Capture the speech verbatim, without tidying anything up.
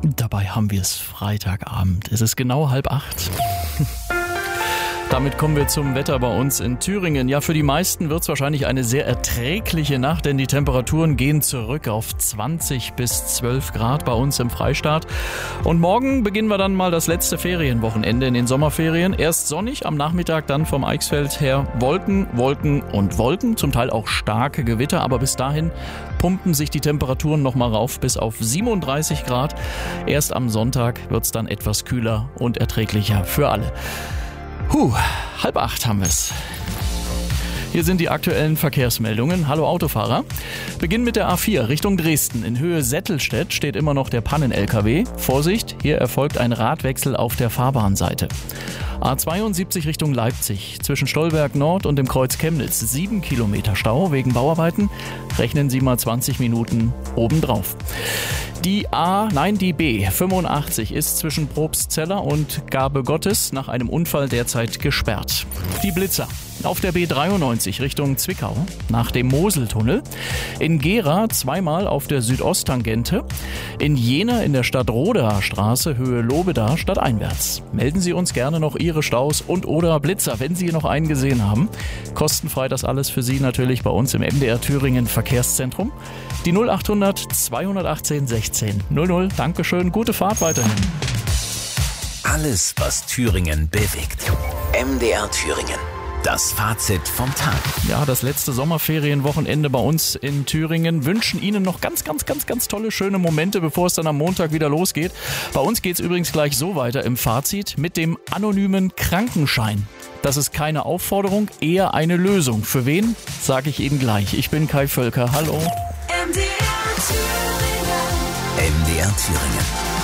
Dabei haben wir es Freitagabend. Es ist genau halb acht. Damit kommen wir zum Wetter bei uns in Thüringen. Ja, für die meisten wird es wahrscheinlich eine sehr erträgliche Nacht, denn die Temperaturen gehen zurück auf zwanzig bis zwölf Grad bei uns im Freistaat. Und morgen beginnen wir dann mal das letzte Ferienwochenende in den Sommerferien. Erst sonnig, am Nachmittag dann vom Eichsfeld her Wolken, Wolken und Wolken, zum Teil auch starke Gewitter. Aber bis dahin pumpen sich die Temperaturen nochmal rauf bis auf siebenunddreißig Grad. Erst am Sonntag wird es dann etwas kühler und erträglicher für alle. Huh, halb acht haben wir's. Hier sind die aktuellen Verkehrsmeldungen. Hallo Autofahrer. Beginn mit der A vier Richtung Dresden. In Höhe Settelstedt steht immer noch der Pannen-L K W. Vorsicht, hier erfolgt ein Radwechsel auf der Fahrbahnseite. A zweiundsiebzig Richtung Leipzig. Zwischen Stolberg Nord und dem Kreuz Chemnitz. Sieben Kilometer Stau wegen Bauarbeiten. Rechnen Sie mal zwanzig Minuten obendrauf. Die A, nein, die B fünfundachtzig ist zwischen Probstzeller und Gabe Gottes nach einem Unfall derzeit gesperrt. Die Blitzer auf der B dreiundneunzig Richtung Zwickau nach dem Moseltunnel. In Gera zweimal auf der Südosttangente. In Jena in der Stadtroder Straße Höhe Lobeda stadteinwärts. Melden Sie uns gerne noch Ihre Staus und oder Blitzer, wenn Sie noch einen gesehen haben. Kostenfrei das alles für Sie natürlich bei uns im M D R Thüringen Verkehrszentrum. Die null achthundert zweihundertachtzehn sechzehn null null. Dankeschön, gute Fahrt weiterhin. Alles, was Thüringen bewegt. M D R Thüringen. Das Fazit vom Tag. Ja, das letzte Sommerferienwochenende bei uns in Thüringen. Wünschen Ihnen noch ganz, ganz, ganz, ganz tolle, schöne Momente, bevor es dann am Montag wieder losgeht. Bei uns geht es übrigens gleich so weiter im Fazit mit dem anonymen Krankenschein. Das ist keine Aufforderung, eher eine Lösung. Für wen, sage ich Ihnen gleich. Ich bin Kai Völker. Hallo. M D R Thüringen. M D R Thüringen.